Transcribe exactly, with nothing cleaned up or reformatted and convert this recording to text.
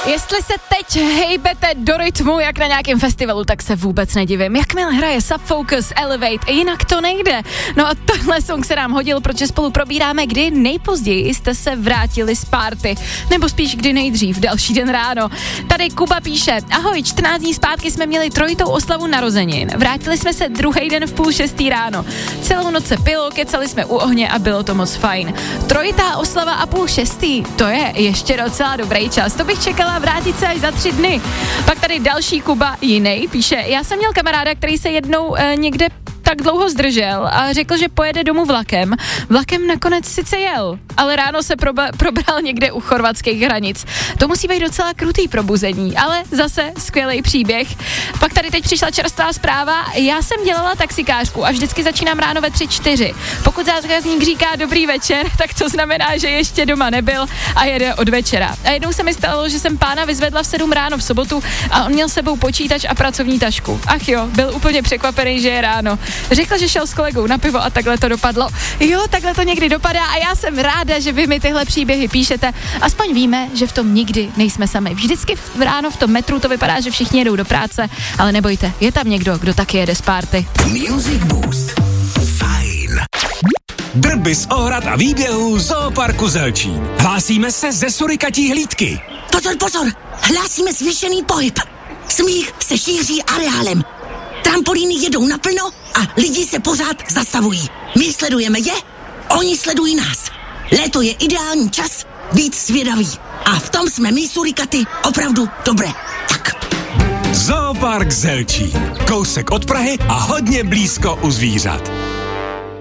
Jestli se teď hejbete do rytmu, jak na nějakém festivalu, tak se vůbec nedivím. Jakmile hraje Subfocus, Elevate, jinak to nejde. No a tohle song se nám hodil, protože spolu probíráme, kdy nejpozději jste se vrátili z party. Nebo spíš kdy nejdřív, další den ráno. Tady Kuba píše, ahoj, čtrnáct dní zpátky jsme měli trojitou oslavu narozenin. Vrátili jsme se druhý den v půl šestý ráno. Celou noc se pilo, kecali jsme u ohně a bylo to moc fajn. Trojitá oslava a půl šestý, to je ještě docela dobrý čas. To bych čekala vrátit se až za tři dny. Pak tady další Kuba, jiný, píše, já jsem měl kamaráda, který se jednou e, někde tak dlouho zdržel a řekl, že pojede domů vlakem. Vlakem nakonec sice jel, ale ráno se proba- probral někde u chorvatských hranic. To musí být docela krutý probuzení, ale zase skvělý příběh. Pak tady teď přišla čerstvá zpráva. Já jsem dělala taxikářku a vždycky začínám ráno ve tři čtyři. Pokud zákazník říká dobrý večer, tak to znamená, že ještě doma nebyl a jede od večera. A jednou se mi stalo, že jsem pána vyzvedla v sedm ráno v sobotu a on měl s sebou počítač a pracovní tašku. Ach jo, byl úplně překvapený, že je ráno. Řekl, že šel s kolegou na pivo a takhle to dopadlo. Jo, takhle to někdy dopadá a já jsem ráda, že vy mi tyhle příběhy píšete. Aspoň víme, že v tom nikdy nejsme sami. Vždycky ráno v tom metru to vypadá, že všichni jedou do práce, ale nebojte, je tam někdo, kdo taky jede z party. Music Boost. Fajn. Drby z ohrad a výběhů Zooparku Zelčín. Hlásíme se ze surikatí hlídky. Pozor, pozor, hlásíme zvýšený pohyb. Smích se šíří areálem. Trampolíny jedou naplno a lidi se pořád zastavují. My sledujeme je, oni sledují nás. Léto je ideální čas být svědavý. A v tom jsme my surikaty opravdu dobré. Tak. Zoopark Zelčín. Kousek od Prahy a hodně blízko u zvířat.